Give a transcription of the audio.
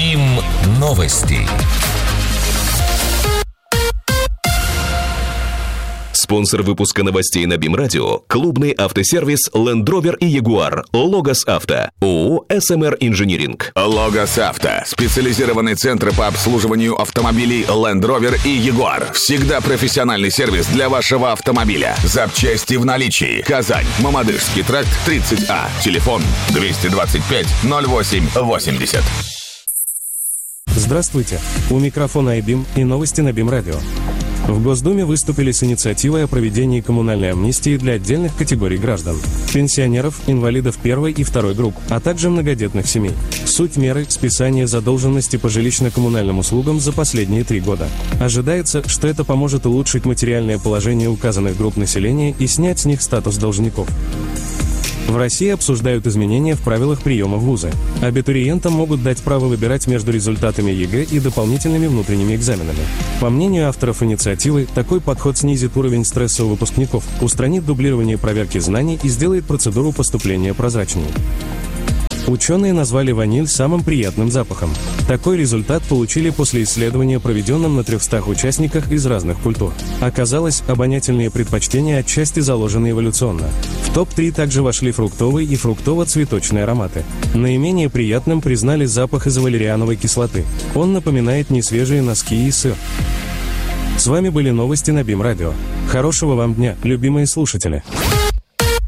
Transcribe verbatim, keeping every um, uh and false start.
БИМ новости. Спонсор выпуска новостей на БИМ Радио – клубный автосервис Land Rover и Jaguar, Логос Авто, ООО эс эм эр Инжиниринг. Логос Авто – специализированный центр по обслуживанию автомобилей Land Rover и Jaguar. Всегда профессиональный сервис для вашего автомобиля. Запчасти в наличии. Казань, Мамадышский тракт, тридцать А. Телефон двести двадцать пять ноль восемь восемьдесят. Здравствуйте. У микрофона iBIM и новости на БИМ Радио. В Госдуме выступили с инициативой о проведении коммунальной амнистии для отдельных категорий граждан – пенсионеров, инвалидов первой и второй групп, а также многодетных семей. Суть меры – списание задолженности по жилищно-коммунальным услугам за последние три года. Ожидается, что это поможет улучшить материальное положение указанных групп населения и снять с них статус должников. В России обсуждают изменения в правилах приема в вузы. Абитуриентам могут дать право выбирать между результатами ЕГЭ и дополнительными внутренними экзаменами. По мнению авторов инициативы, такой подход снизит уровень стресса у выпускников, устранит дублирование проверки знаний и сделает процедуру поступления прозрачнее. Ученые назвали ваниль самым приятным запахом. Такой результат получили после исследования, проведенном на трехстах участниках из разных культур. Оказалось, обонятельные предпочтения отчасти заложены эволюционно. В топ три также вошли фруктовый и фруктово-цветочные ароматы. Наименее приятным признали запах из валериановой кислоты. Он напоминает несвежие носки и сыр. С вами были новости на БИМ Радио. Хорошего вам дня, любимые слушатели!